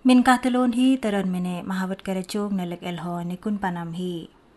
Min kahtelon hi teron mene mahavat karachog nalak elho ni kun panam hi.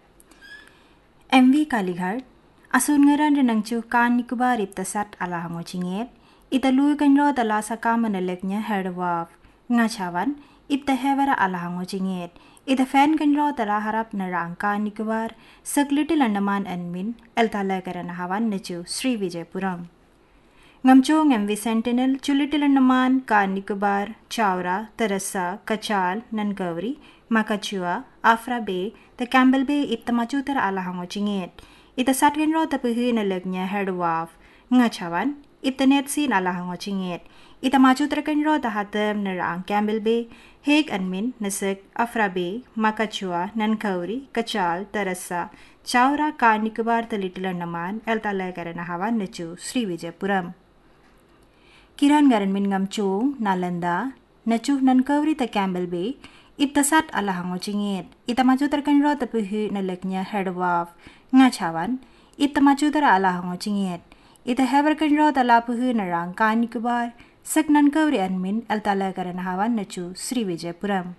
MV Kalighat asun ngaran renang chu kan nikubar iptasat ala hango chinget italui kanro tala sakama nalaknya herdwaf ngachawan iptahevara ala hango chinget ita fan kanro tala harap na rangka nikubar saklitil andaman admin eltala karana hawan nachu Sri Vijayapuram. Ngamchong MV Sentinel, Chulitil Andaman, Car Nicobar, Chowra, Terasa, Kachal, Nancowry, Makachua, Afra Bay, the Campbell Bay, Iptamachutar Alahango Chinget. Ita Satkin Ro Tapuhi Nalegnya Herdwaf, Ngachawan, Iptanet Sin Alahango Chinget. Ita Machutrakan Ro Tahatem Narang Campbell Bay, Hague Admin, Nasik, Afra Bay, Makachua, Nancowry, Kachal, Terasa, Chowra, Car Nicobar, the Little Andaman, Eltalagaran Nachu, Sri Vijayapuram. Kiran garan min ngamchong, Nalanda, Nachu Nancowry the Campbell Bay, Iptasat Alahango Chinget, Itamachutarkan Ro Tapuhi Naleknya Herdwaf, Ngachawan, Iptamachutar Alahango Chinget, Ita Heverkan Ro Talapuhi Narang Kanikubar, Sak Nancowry Admin, Eltalagaran Nachu, Sri Vijayapuram.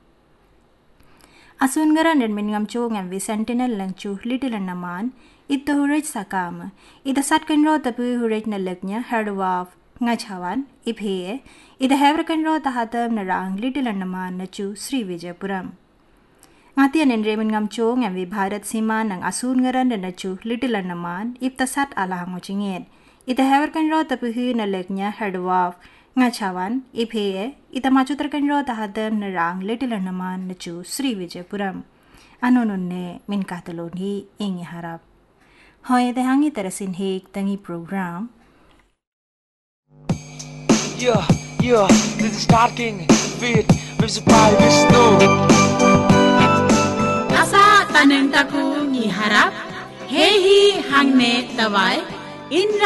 Asun garan min ngamchong MV Sentinel Langchu, Little Andaman, Ipta Huraj Sakam, Ita Satkan Ro Tapuhi Huraj Naleknya Herdwaf, Ngachawan, Iphe, Ida Heverkan Ro Tahatam Narang, Little Andaman, Nachu, Sri Vijayapuram. Ngatian in Raymond Ngamchong, MV Bharat Siman, Nang Asun Ngaran, Nachu, Little Andaman, Iptasat Alahango Chinget. Ida Heverkan Ro Tapuhi Naleknya, Herdwaf, Ngachawan, Iphe, Ida Machutarkan Ro Tahatam Narang, Little Andaman, Nachu, Sri Vijayapuram. Anonunne, Min Kahtaloni, Ingi Harap. Hoy, the Hangi Terasin Hig, Tangi Program. Yeah, this is starting with Visupai Vishnu. Asa tanen taku ni harap, hehi hangne tawai, in